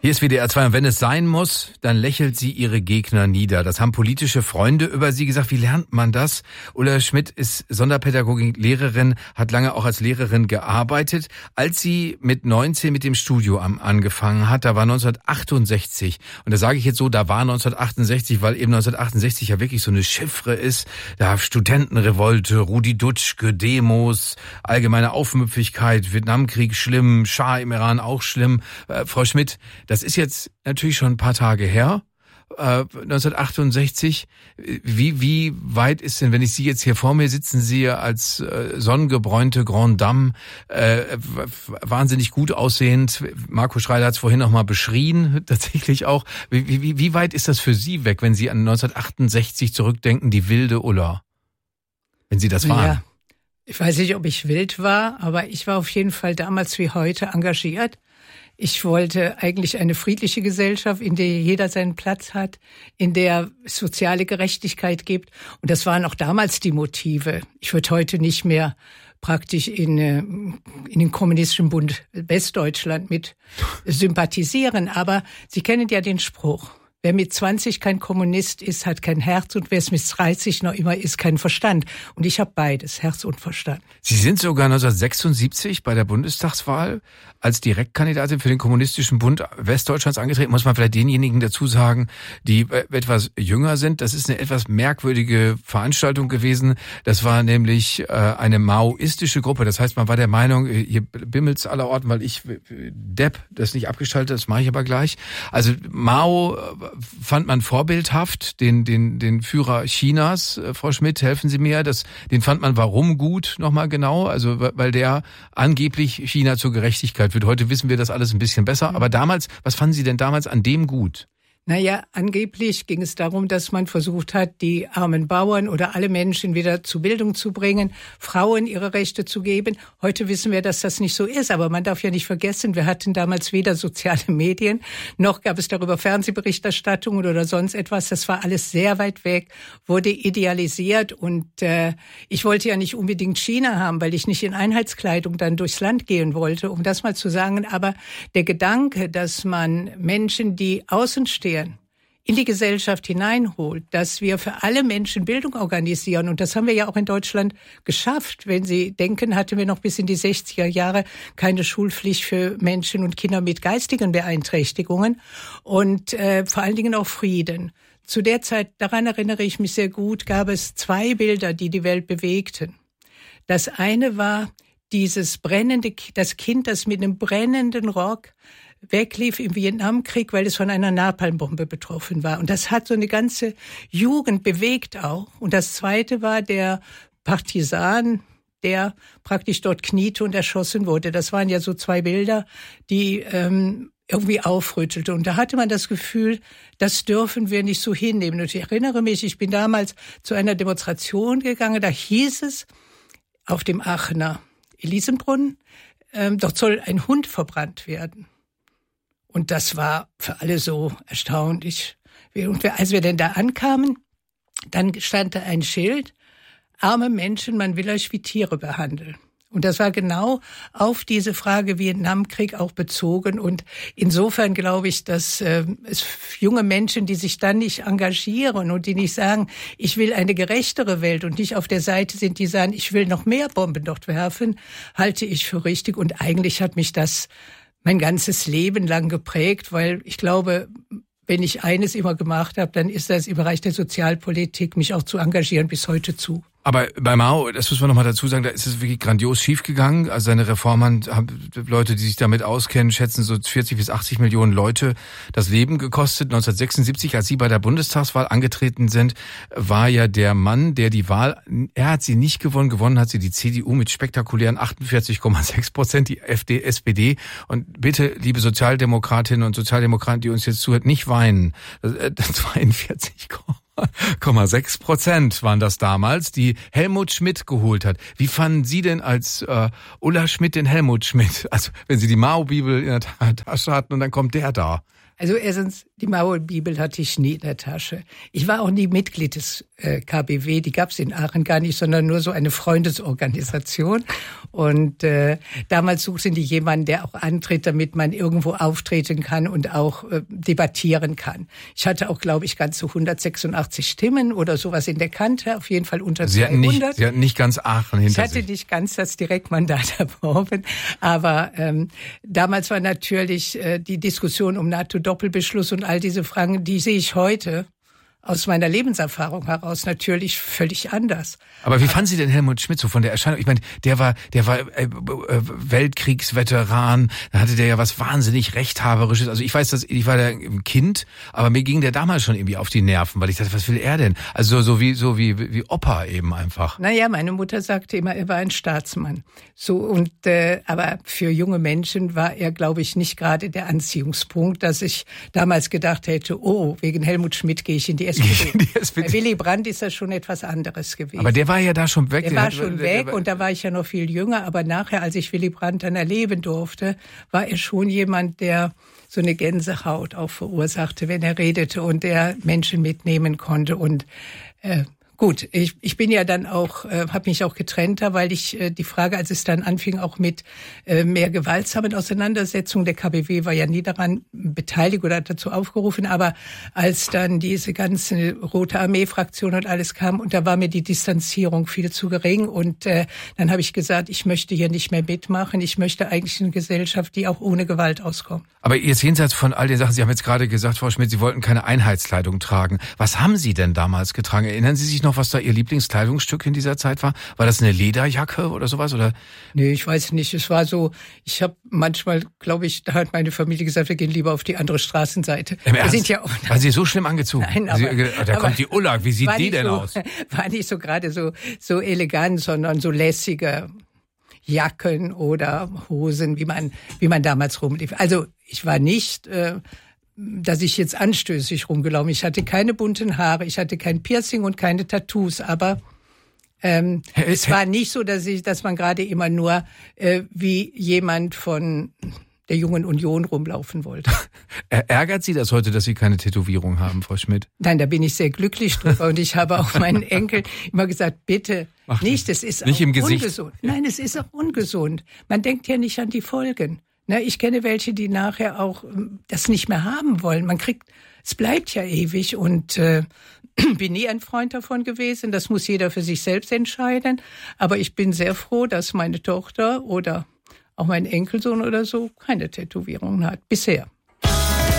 Hier ist WDR 2 und wenn es sein muss, dann lächelt sie ihre Gegner nieder. Das haben politische Freunde über sie gesagt. Wie lernt man das? Ulla Schmidt ist Sonderpädagogik-Lehrerin, hat lange auch als Lehrerin gearbeitet. Als sie mit 19 mit dem Studium angefangen hat, da war 1968. Und da sage ich jetzt so, da war 1968, weil eben 1968 ja wirklich so eine Chiffre ist. Da Studentenrevolte, Rudi Dutschke, Demos, allgemeine Aufmüpfigkeit, Vietnamkrieg schlimm, Schah im Iran auch schlimm. Frau Schmidt, das ist jetzt natürlich schon ein paar Tage her, 1968. Wie weit ist denn, wenn ich Sie jetzt hier vor mir sitzen sehe, als sonnengebräunte Grande Dame, wahnsinnig gut aussehend. Marco Schreiler hat es vorhin noch mal beschrien, tatsächlich auch. Wie weit ist das für Sie weg, wenn Sie an 1968 zurückdenken, die wilde Ulla? Wenn Sie das waren? Ja, ich weiß nicht, ob ich wild war, aber ich war auf jeden Fall damals wie heute engagiert. Ich wollte eigentlich eine friedliche Gesellschaft, in der jeder seinen Platz hat, in der es soziale Gerechtigkeit gibt. Und das waren auch damals die Motive. Ich würde heute nicht mehr praktisch in den Kommunistischen Bund Westdeutschland mit sympathisieren. Aber Sie kennen ja den Spruch: Wer mit 20 kein Kommunist ist, hat kein Herz, und wer es mit 30 noch immer ist, keinen Verstand. Und ich habe beides, Herz und Verstand. Sie sind sogar 1976 bei der Bundestagswahl als Direktkandidatin für den Kommunistischen Bund Westdeutschlands angetreten. Muss man vielleicht denjenigen dazu sagen, die etwas jünger sind. Das ist eine etwas merkwürdige Veranstaltung gewesen. Das war nämlich eine maoistische Gruppe. Das heißt, man war der Meinung, hier bimmelt's allerorten, weil ich Depp das nicht abgeschaltet, das mache ich aber gleich. Also Mao fand man vorbildhaft, den Führer Chinas. Frau Schmidt, helfen Sie mir, den fand man warum gut, nochmal genau? Also weil der angeblich China zur Gerechtigkeit führt. Heute wissen wir das alles ein bisschen besser. Aber damals, was fanden Sie denn damals an dem gut? Naja, angeblich ging es darum, dass man versucht hat, die armen Bauern oder alle Menschen wieder zu Bildung zu bringen, Frauen ihre Rechte zu geben. Heute wissen wir, dass das nicht so ist, aber man darf ja nicht vergessen, wir hatten damals weder soziale Medien, noch gab es darüber Fernsehberichterstattungen oder sonst etwas. Das war alles sehr weit weg, wurde idealisiert, und ich wollte ja nicht unbedingt China haben, weil ich nicht in Einheitskleidung dann durchs Land gehen wollte, um das mal zu sagen. Aber der Gedanke, dass man Menschen, die außen stehen, in die Gesellschaft hineinholt, dass wir für alle Menschen Bildung organisieren. Und das haben wir ja auch in Deutschland geschafft. Wenn Sie denken, hatten wir noch bis in die 60er Jahre keine Schulpflicht für Menschen und Kinder mit geistigen Beeinträchtigungen und vor allen Dingen auch Frieden. Zu der Zeit, daran erinnere ich mich sehr gut, gab es 2 Bilder, die die Welt bewegten. Das eine war das Kind, das mit einem brennenden Rock weglief im Vietnamkrieg, weil es von einer Napalmbombe betroffen war. Und das hat so eine ganze Jugend bewegt auch. Und das zweite war der Partisan, der praktisch dort kniete und erschossen wurde. Das waren ja so 2 Bilder, die irgendwie aufrüttelte. Und da hatte man das Gefühl, das dürfen wir nicht so hinnehmen. Und ich erinnere mich, ich bin damals zu einer Demonstration gegangen, da hieß es auf dem Aachener Elisenbrunnen, dort soll ein Hund verbrannt werden. Und das war für alle so erstaunlich. Und als wir denn da ankamen, dann stand da ein Schild: Arme Menschen, man will euch wie Tiere behandeln. Und das war genau auf diese Frage Vietnamkrieg auch bezogen. Und insofern glaube ich, dass es junge Menschen, die sich dann nicht engagieren und die nicht sagen, ich will eine gerechtere Welt, und nicht auf der Seite sind, die sagen, ich will noch mehr Bomben dort werfen, halte ich für richtig. Und eigentlich hat mich das mein ganzes Leben lang geprägt, weil ich glaube, wenn ich eines immer gemacht habe, dann ist das im Bereich der Sozialpolitik, mich auch zu engagieren, bis heute zu. Aber bei Mao, das muss man nochmal dazu sagen, da ist es wirklich grandios schiefgegangen. Also seine Reformen haben Leute, die sich damit auskennen, schätzen so 40 bis 80 Millionen Leute das Leben gekostet. 1976, als Sie bei der Bundestagswahl angetreten sind, war ja der Mann, der die Wahl, er hat sie nicht gewonnen, gewonnen hat sie die CDU mit spektakulären 48,6%, die SPD. Und bitte, liebe Sozialdemokratinnen und Sozialdemokraten, die uns jetzt zuhört, nicht weinen. 42,6% waren das damals, die Helmut Schmidt geholt hat. Wie fanden Sie denn als Ulla Schmidt den Helmut Schmidt? Also wenn Sie die Mao-Bibel in der Tasche hatten und dann kommt der da. Also erstens, Die Maulbibel hatte ich nie in der Tasche. Ich war auch nie Mitglied des KBW, die gab es in Aachen gar nicht, sondern nur so eine Freundesorganisation. Und damals suchten die jemanden, der auch antritt, damit man irgendwo auftreten kann und auch debattieren kann. Ich hatte auch, glaube ich, ganze 186 Stimmen oder sowas in der Kante, auf jeden Fall unter 200. Sie hatten nicht ganz Aachen hinter sich. Ich hatte nicht ganz das Direktmandat erworben, aber damals war natürlich die Diskussion um NATO-Doppelbeschluss und all diese Fragen, die sehe ich heute aus meiner Lebenserfahrung heraus natürlich völlig anders. Aber wie fanden Sie denn Helmut Schmidt so von der Erscheinung? Ich meine, der war Weltkriegsveteran, da hatte der ja was wahnsinnig Rechthaberisches. Also ich weiß, ich war da ein Kind, aber mir ging der damals schon irgendwie auf die Nerven, weil ich dachte, was will er denn? Also so wie Opa eben einfach. Naja, meine Mutter sagte immer, er war ein Staatsmann. So und aber für junge Menschen war er, glaube ich, nicht gerade der Anziehungspunkt, dass ich damals gedacht hätte, oh, wegen Helmut Schmidt gehe ich in die Bei Willy Brandt ist das schon etwas anderes gewesen. Aber der war ja da schon weg. Der war schon weg und da war ich ja noch viel jünger. Aber nachher, als ich Willy Brandt dann erleben durfte, war er schon jemand, der so eine Gänsehaut auch verursachte, wenn er redete und der Menschen mitnehmen konnte. Und gut, ich bin ja dann auch, habe mich auch getrennt, weil ich die Frage, als es dann anfing, auch mit mehr gewaltsamen Auseinandersetzungen, der KBW war ja nie daran beteiligt oder hat dazu aufgerufen, aber als dann diese ganze Rote Armee-Fraktion und alles kam, und da war mir die Distanzierung viel zu gering und dann habe ich gesagt, ich möchte hier nicht mehr mitmachen, ich möchte eigentlich eine Gesellschaft, die auch ohne Gewalt auskommt. Aber jetzt jenseits von all den Sachen, Sie haben jetzt gerade gesagt, Frau Schmidt, Sie wollten keine Einheitskleidung tragen. Was haben Sie denn damals getragen? Erinnern Sie sich noch, was da Ihr Lieblingskleidungsstück in dieser Zeit war? War das eine Lederjacke oder sowas? Oder? Nee, ich weiß nicht. Es war so, ich habe manchmal, glaube ich, da hat meine Familie gesagt, wir gehen lieber auf die andere Straßenseite. Wir sind ja auch. Waren Sie so schlimm angezogen? Nein, aber kommt die Ulla, wie sieht die denn aus? War nicht so gerade so elegant, sondern so lässige Jacken oder Hosen, wie man damals rumlief. Also ich war nicht dass ich jetzt anstößig rumgelaufen. Ich hatte keine bunten Haare, ich hatte kein Piercing und keine Tattoos, aber es war nicht so, dass man gerade immer nur wie jemand von der Jungen Union rumlaufen wollte. Ärgert Sie das heute, dass Sie keine Tätowierung haben, Frau Schmidt? Nein, da bin ich sehr glücklich drüber und ich habe auch meinen Enkeln immer gesagt, bitte nicht, es ist nicht auch im Gesicht. Ungesund. Nein, es ist auch ungesund. Man denkt ja nicht an die Folgen. Na, ich kenne welche, die nachher auch das nicht mehr haben wollen. Es bleibt ja ewig und bin nie ein Freund davon gewesen. Das muss jeder für sich selbst entscheiden. Aber ich bin sehr froh, dass meine Tochter oder auch mein Enkelsohn oder so keine Tätowierungen hat. Bisher.